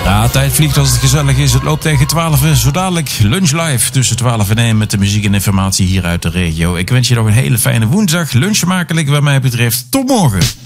Ja, tijd vliegt als het gezellig is. Het loopt tegen 12 uur. Zo dadelijk lunch live tussen 12 en 1 met de muziek en informatie hier uit de regio. Ik wens je nog een hele fijne woensdag. Lunch smakelijk wat mij betreft. Tot morgen.